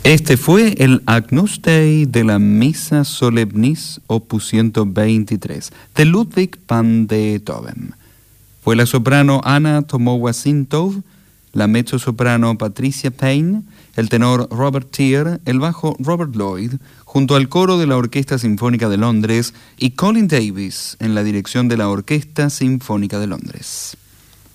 Este fue el Agnus Dei de la Missa Solemnis opus 123 de Ludwig van Beethoven. Fue la soprano Anna Tomowa-Sintov, la mezzosoprano Patricia Payne, el tenor Robert Tier, el bajo Robert Lloyd, junto al coro de la Orquesta Sinfónica de Londres y Colin Davis en la dirección de la Orquesta Sinfónica de Londres.